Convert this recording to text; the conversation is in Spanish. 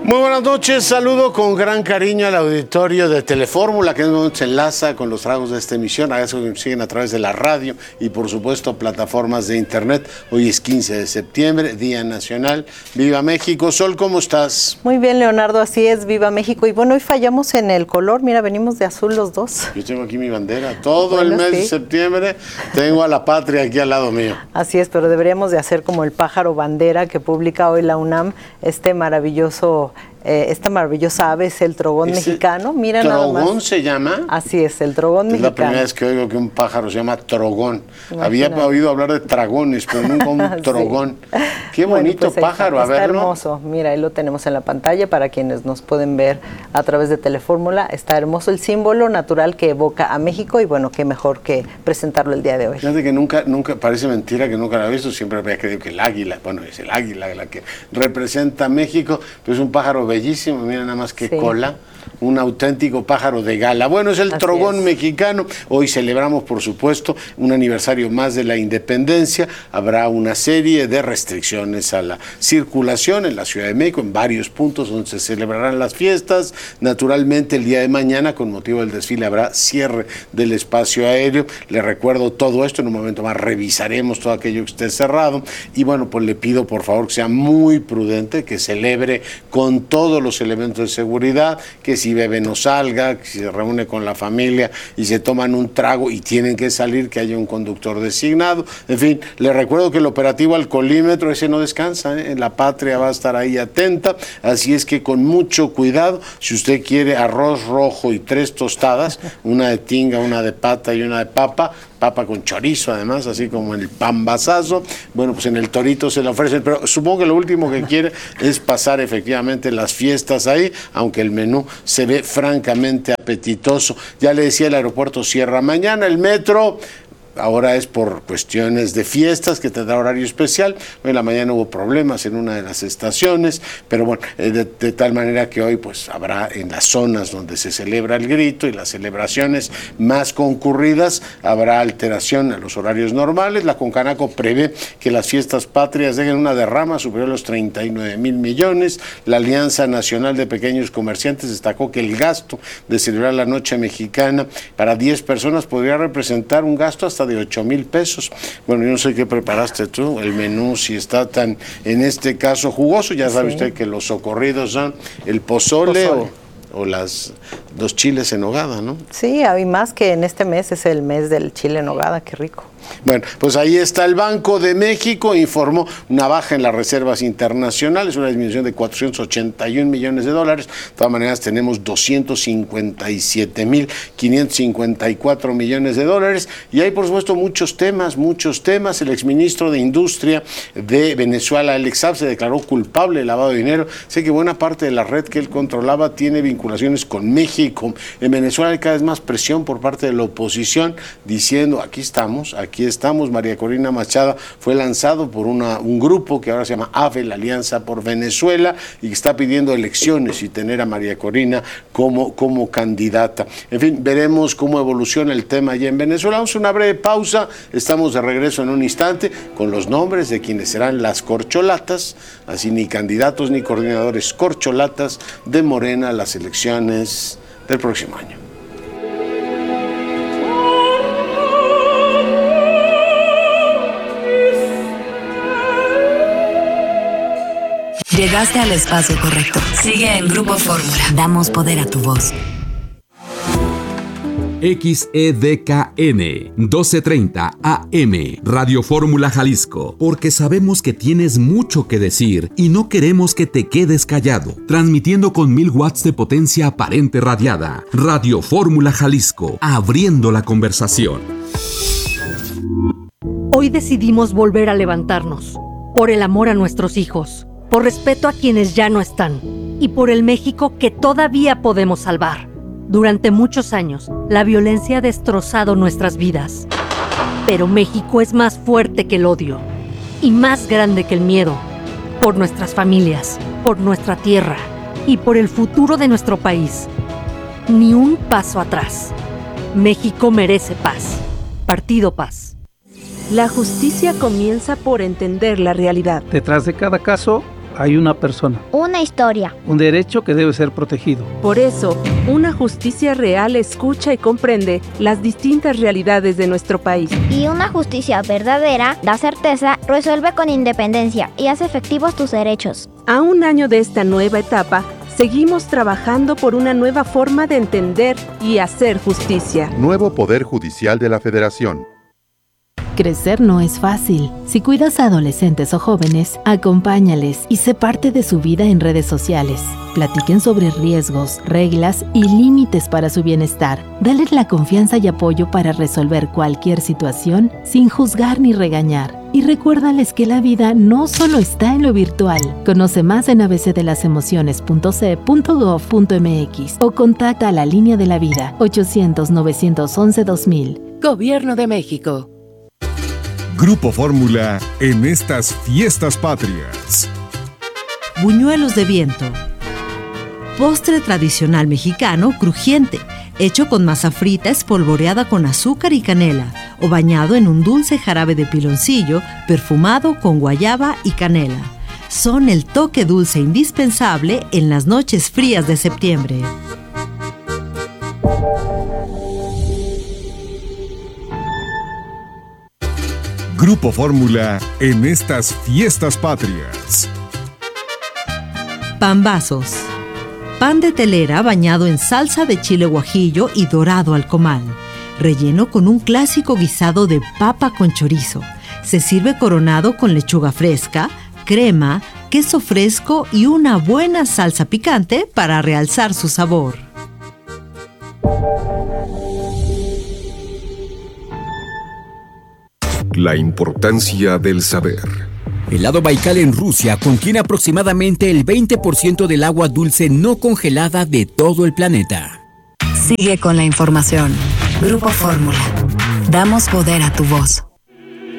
Muy buenas noches, saludo con gran cariño al auditorio de Telefórmula que nos enlaza con los tragos de esta emisión. Agradezco que nos siguen a través de la radio y por supuesto plataformas de internet. Hoy es 15 de septiembre, Día Nacional. ¡Viva México! Sol, ¿cómo estás? Muy bien, Leonardo, así es, ¡viva México! Y bueno, hoy fallamos en el color, mira, venimos de azul los dos. Yo tengo aquí mi bandera, todo el mes de septiembre tengo a la patria aquí al lado mío. Así es, pero deberíamos de hacer como el pájaro bandera que publica hoy la UNAM, esta maravillosa ave es el trogón mexicano. Mira nada más. ¿Trogón se llama? Así es, el trogón mexicano. Es la primera vez que oigo que un pájaro se llama trogón. Había oído hablar de dragones, pero nunca un trogón. Sí. Qué bonito pájaro, a verlo. Está hermoso, mira, ahí lo tenemos en la pantalla para quienes nos pueden ver a través de Telefórmula. Está hermoso el símbolo natural que evoca a México y bueno, qué mejor que presentarlo el día de hoy. Fíjate que nunca, parece mentira que nunca lo he visto, siempre había creído que el águila, bueno, es el águila la que representa a México, pero es un pájaro bellísimo, mira nada más que cola, un auténtico pájaro de gala. Bueno, es el trogón mexicano. Hoy celebramos, por supuesto, un aniversario más de la independencia. Habrá una serie de restricciones a la circulación en la Ciudad de México, en varios puntos donde se celebrarán las fiestas. Naturalmente, el día de mañana, con motivo del desfile, habrá cierre del espacio aéreo. Le recuerdo todo esto, en un momento más revisaremos todo aquello que esté cerrado. Y bueno, pues le pido, por favor, que sea muy prudente, que celebre con todos los elementos de seguridad, que si bebe no salga, que si se reúne con la familia y se toman un trago y tienen que salir, que haya un conductor designado. En fin, les recuerdo que el operativo alcoholímetro ese no descansa, La patria va a estar ahí atenta, así es que con mucho cuidado. Si usted quiere arroz rojo y 3 tostadas, una de tinga, una de pata y una de papa con chorizo además, así como el pambazazo, bueno, pues en el Torito se le ofrecen, pero supongo que lo último que quiere es pasar efectivamente las fiestas ahí, aunque el menú se ve francamente apetitoso. Ya le decía, el aeropuerto cierra mañana, el metro ahora es por cuestiones de fiestas que tendrá horario especial. Hoy en la mañana hubo problemas en una de las estaciones, pero bueno, de tal manera que hoy pues habrá en las zonas donde se celebra el grito y las celebraciones más concurridas, habrá alteración a los horarios normales. La Concanaco prevé que las fiestas patrias dejen una derrama superior a los 39,000 millones. La Alianza Nacional de Pequeños Comerciantes destacó que el gasto de celebrar la Noche Mexicana para 10 personas podría representar un gasto hasta de 8,000 pesos. Bueno, yo no sé qué preparaste tú, el menú, si está tan, en este caso, jugoso. Ya sabe usted que los socorridos son el pozole. O los chiles en nogada, ¿no? Sí, hay más que en este mes es el mes del chile en nogada, qué rico. Bueno, pues ahí está. El Banco de México informó una baja en las reservas internacionales, una disminución de 481 millones de dólares. De todas maneras, tenemos 257,554 millones de dólares. Y hay, por supuesto, muchos temas. El exministro de Industria de Venezuela, Alex Saab, se declaró culpable de lavado de dinero. Sé que buena parte de la red que él controlaba tiene vinculaciones con México. En Venezuela hay cada vez más presión por parte de la oposición, diciendo, aquí estamos. María Corina Machado fue lanzado por un grupo que ahora se llama AVE, la Alianza por Venezuela, y que está pidiendo elecciones y tener a María Corina como candidata. En fin, veremos cómo evoluciona el tema allá en Venezuela. Vamos a una breve pausa, estamos de regreso en un instante con los nombres de quienes serán las corcholatas, así ni candidatos ni coordinadores, corcholatas de Morena a las elecciones del próximo año. Llegaste al espacio correcto. Sigue en Grupo Fórmula. Damos poder a tu voz. XEDKN 1230 AM Radio Fórmula Jalisco, porque sabemos que tienes mucho que decir y no queremos que te quedes callado. Transmitiendo con 1000 watts de potencia aparente radiada. Radio Fórmula Jalisco, abriendo la conversación. Hoy decidimos volver a levantarnos, por el amor a nuestros hijos, por respeto a quienes ya no están y por el México que todavía podemos salvar. Durante muchos años, la violencia ha destrozado nuestras vidas. Pero México es más fuerte que el odio y más grande que el miedo. Por nuestras familias, por nuestra tierra y por el futuro de nuestro país. Ni un paso atrás. México merece paz. Partido Paz. La justicia comienza por entender la realidad. Detrás de cada caso hay una persona, una historia, un derecho que debe ser protegido. Por eso, una justicia real escucha y comprende las distintas realidades de nuestro país. Y una justicia verdadera da certeza, resuelve con independencia y hace efectivos tus derechos. A un año de esta nueva etapa, seguimos trabajando por una nueva forma de entender y hacer justicia. Nuevo Poder Judicial de la Federación. Crecer no es fácil. Si cuidas a adolescentes o jóvenes, acompáñales y sé parte de su vida en redes sociales. Platiquen sobre riesgos, reglas y límites para su bienestar. Dale la confianza y apoyo para resolver cualquier situación sin juzgar ni regañar. Y recuérdales que la vida no solo está en lo virtual. Conoce más en abcdelasemociones.ce.gov.mx o contacta a la Línea de la Vida 800-911-2000. Gobierno de México. Grupo Fórmula en estas fiestas patrias. Buñuelos de viento. Postre tradicional mexicano crujiente, hecho con masa frita espolvoreada con azúcar y canela o bañado en un dulce jarabe de piloncillo perfumado con guayaba y canela. Son el toque dulce indispensable en las noches frías de septiembre. Grupo Fórmula en estas fiestas patrias. Pambazos. Pan de telera bañado en salsa de chile guajillo y dorado al comal, relleno con un clásico guisado de papa con chorizo. Se sirve coronado con lechuga fresca, crema, queso fresco y una buena salsa picante para realzar su sabor. La importancia del saber. El lago Baikal en Rusia contiene aproximadamente el 20% del agua dulce no congelada de todo el planeta. Sigue con la información. Grupo Fórmula. Damos poder a tu voz.